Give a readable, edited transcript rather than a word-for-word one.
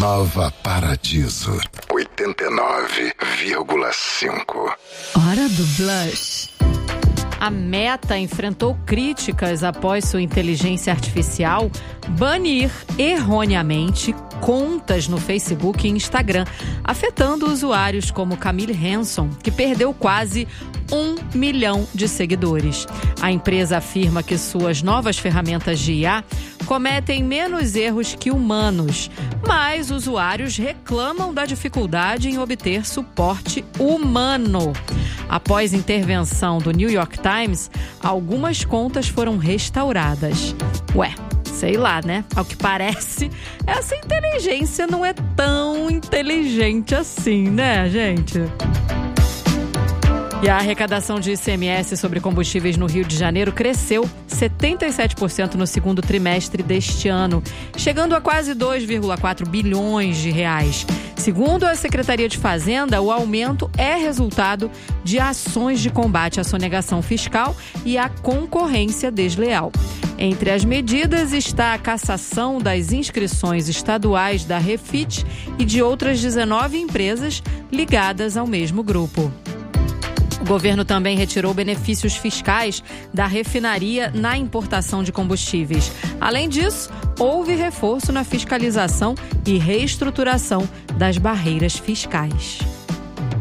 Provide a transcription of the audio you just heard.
Nova Paradiso 89,5. Hora do Blush. A Meta enfrentou críticas após sua inteligência artificial banir erroneamente contas no Facebook e Instagram, afetando usuários como Camille Hanson, que perdeu quase 1 milhão de seguidores. A empresa afirma que suas novas ferramentas de IA cometem menos erros que humanos, mas usuários reclamam da dificuldade em obter suporte humano. Após intervenção do New York Times, algumas contas foram restauradas. Sei lá, né? Ao que parece, essa inteligência não é tão inteligente assim, né, gente? E a arrecadação de ICMS sobre combustíveis no Rio de Janeiro cresceu 77% no segundo trimestre deste ano, chegando a quase 2,4 bilhões de reais. Segundo a Secretaria de Fazenda, o aumento é resultado de ações de combate à sonegação fiscal e à concorrência desleal. Entre as medidas está a cassação das inscrições estaduais da Refit e de outras 19 empresas ligadas ao mesmo grupo. O governo também retirou benefícios fiscais da refinaria na importação de combustíveis. Além disso, houve reforço na fiscalização e reestruturação das barreiras fiscais.